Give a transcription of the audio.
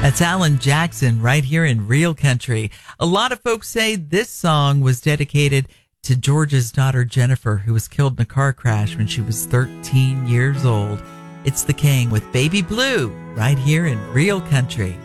That's Alan Jackson right here in Real Country. A lot of folks say this song was dedicated to George's daughter Jennifer, who was killed in a car crash when she was 13 years old. It's the King with Baby Blue right here in Real Country.